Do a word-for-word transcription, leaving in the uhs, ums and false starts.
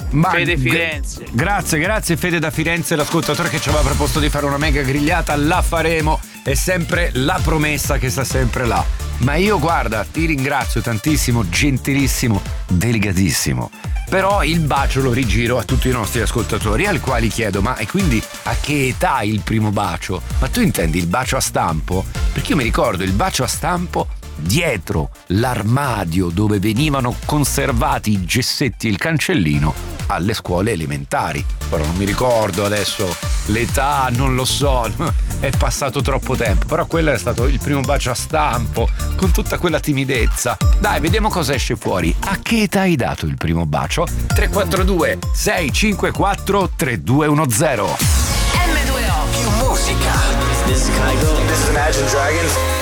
Ma Fede g- Firenze. Grazie, grazie Fede da Firenze, l'ascoltatore che ci aveva proposto di fare una mega grigliata. La faremo, è sempre la promessa che sta sempre là. Ma io, guarda, ti ringrazio tantissimo, gentilissimo, delicatissimo. Però il bacio lo rigiro a tutti i nostri ascoltatori, al quali chiedo: ma e quindi a che età il primo bacio? Ma tu intendi il bacio a stampo? Perché io mi ricordo il bacio a stampo dietro l'armadio dove venivano conservati i gessetti e il cancellino alle scuole elementari. Però non mi ricordo adesso l'età, non lo so, è passato troppo tempo. Però quello è stato il primo bacio a stampo, con tutta quella timidezza. Dai, vediamo cosa esce fuori. A che età hai dato il primo bacio? tre quattro due sei cinque quattro tre due uno zero. M due O. Più musica. This is Kygo. This is Imagine Dragons.